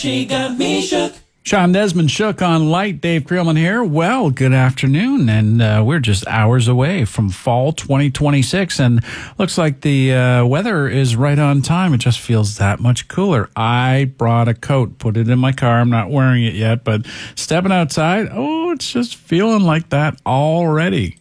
She got me shook. Sean Desmond Shook on Light. Dave Creelman here. Well, good afternoon, and we're just hours away from fall 2026, and looks like the weather is right on time. It just feels that much cooler. I brought a coat, put it in my car. I'm not wearing it yet, but stepping outside, oh, it's just feeling like that already.